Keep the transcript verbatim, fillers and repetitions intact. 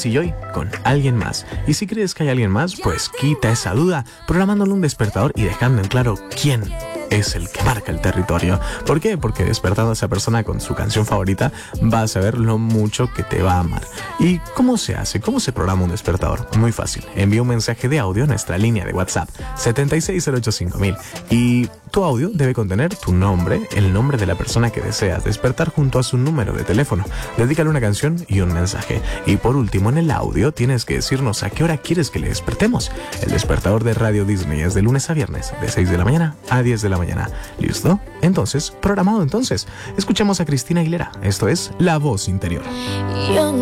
Alex y Joy con Alguien Más. Y si crees que hay alguien más, pues quita esa duda programándole un despertador y dejando en claro quién es el que marca el territorio. ¿Por qué? Porque despertando a esa persona con su canción favorita vas a ver lo mucho que te va a amar. ¿Y cómo se hace? ¿Cómo se programa un despertador? Muy fácil. Envía un mensaje de audio a nuestra línea de WhatsApp siete seis cero ocho cinco mil y tu audio debe contener tu nombre, el nombre de la persona que deseas despertar junto a su número de teléfono. Dedícale una canción y un mensaje. Y por último, en el audio tienes que decirnos a qué hora quieres que le despertemos. El despertador de Radio Disney es de lunes a viernes, de seis de la mañana a diez de la mañana. ¿Listo? Entonces, programado entonces. Escuchemos a Cristina Aguilera. Esto es La Voz Interior.